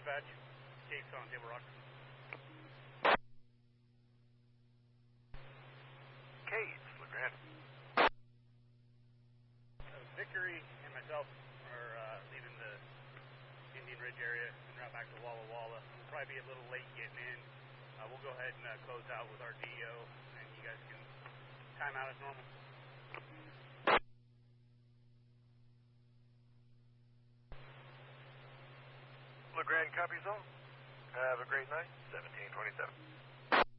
dispatch. Case on Table Rock. Case, LeGrand. Vickery and myself are leaving the Indian Ridge area en route back to Walla Walla. We'll probably be a little late getting in. We'll go ahead and close out with our DO, and you guys can time out as normal. LeGrand copies all. Have a great night. 1727.